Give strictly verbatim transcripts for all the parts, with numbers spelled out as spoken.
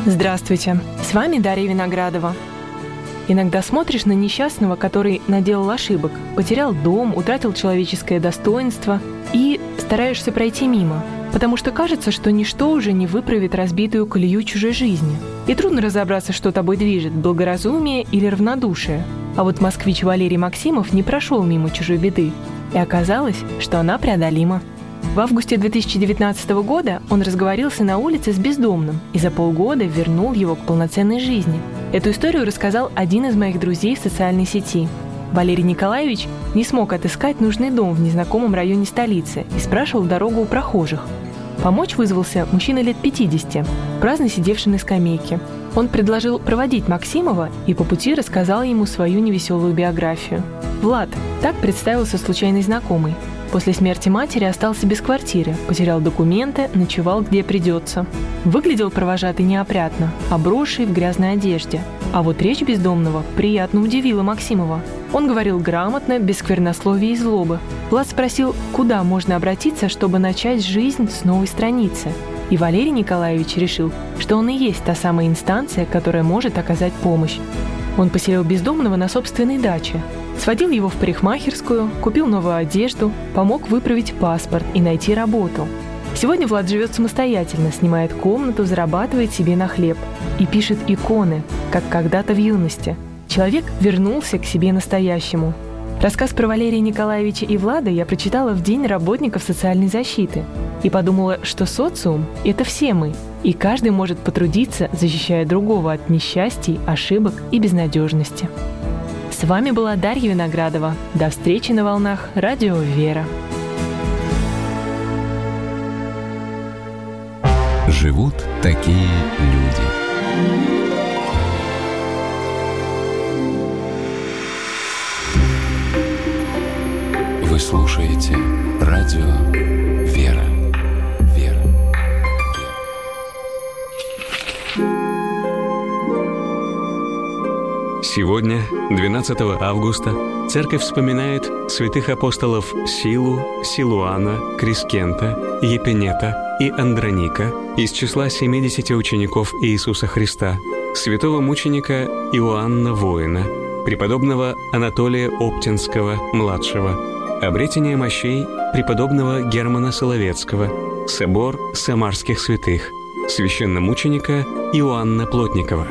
Здравствуйте, с вами Дарья Виноградова. Иногда смотришь на несчастного, который наделал ошибок, потерял дом, утратил человеческое достоинство и стараешься пройти мимо, потому что кажется, что ничто уже не выправит разбитую колею чужой жизни. И трудно разобраться, что тобой движет, благоразумие или равнодушие. А вот москвич Валерий Максимов не прошел мимо чужой беды, и оказалось, что она преодолима. В августе две тысячи девятнадцатого года он разговорился на улице с бездомным и за полгода вернул его к полноценной жизни. Эту историю рассказал один из моих друзей в социальной сети. Валерий Николаевич не смог отыскать нужный дом в незнакомом районе столицы и спрашивал дорогу у прохожих. Помочь вызвался мужчина лет пятидесяти, праздно сидевший на скамейке. Он предложил проводить Максимова и по пути рассказал ему свою невеселую биографию. Влад, так представился случайный знакомый. После смерти матери остался без квартиры, потерял документы, ночевал где придется. Выглядел провожатый неопрятно, обросший в грязной одежде. А вот речь бездомного приятно удивила Максимова. Он говорил грамотно, без сквернословия и злобы. Влад спросил, куда можно обратиться, чтобы начать жизнь с новой страницы. И Валерий Николаевич решил, что он и есть та самая инстанция, которая может оказать помощь. Он поселил бездомного на собственной даче, сводил его в парикмахерскую, купил новую одежду, помог выправить паспорт и найти работу. Сегодня Влад живет самостоятельно, снимает комнату, зарабатывает себе на хлеб и пишет иконы, как когда-то в юности. Человек вернулся к себе настоящему. Рассказ про Валерия Николаевича и Влада я прочитала в День работников социальной защиты и подумала, что социум – это все мы, и каждый может потрудиться, защищая другого от несчастий, ошибок и безнадежности. С вами была Дарья Виноградова. До встречи на волнах Радио Вера. Живут такие люди. Вы слушаете Радио Вера. Вера. Сегодня, двенадцатого августа, Церковь вспоминает святых апостолов Силу, Силуана, Крискента, Епинета и Андроника из числа семидесяти учеников Иисуса Христа, святого мученика Иоанна Воина, преподобного Анатолия Оптинского-младшего, обретение мощей преподобного Германа Соловецкого, собор самарских святых, священномученика Иоанна Плотникова.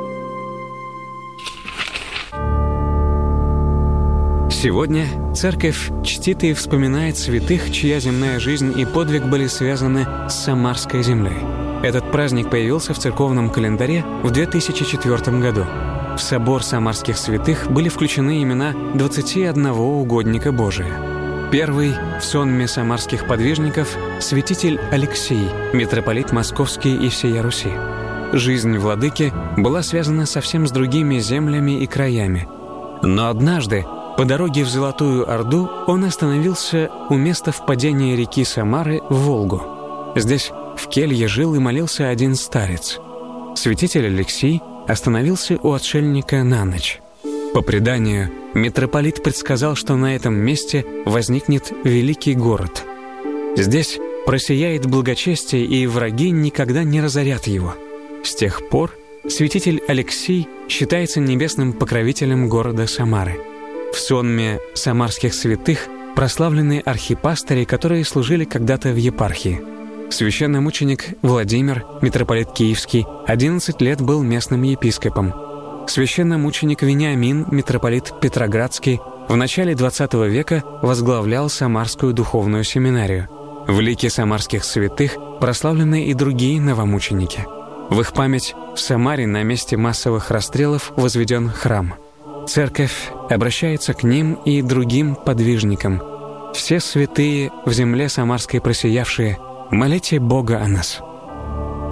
Сегодня Церковь чтит и вспоминает святых, чья земная жизнь и подвиг были связаны с Самарской землей. Этот праздник появился в церковном календаре в две тысячи четвёртом году. В собор самарских святых были включены имена двадцати одного угодника Божия. Первый в сонме самарских подвижников – святитель Алексий, митрополит Московский и всея Руси. Жизнь владыки была связана совсем с другими землями и краями. Но однажды, по дороге в Золотую Орду, он остановился у места впадения реки Самары в Волгу. Здесь в келье жил и молился один старец. Святитель Алексий остановился у отшельника на ночь. По преданию, митрополит предсказал, что на этом месте возникнет великий город. Здесь просияет благочестие, и враги никогда не разорят его. С тех пор святитель Алексий считается небесным покровителем города Самары. В сонме самарских святых прославлены архипастыри, которые служили когда-то в епархии. Священномученик Владимир, митрополит Киевский, одиннадцать лет был местным епископом. Священномученик Вениамин, митрополит Петроградский, в начале двадцатого века возглавлял Самарскую духовную семинарию. В лике самарских святых прославлены и другие новомученики. В их память в Самаре на месте массовых расстрелов возведен храм. Церковь обращается к ним и другим подвижникам. Все святые в земле самарской просиявшие, молите Бога о нас.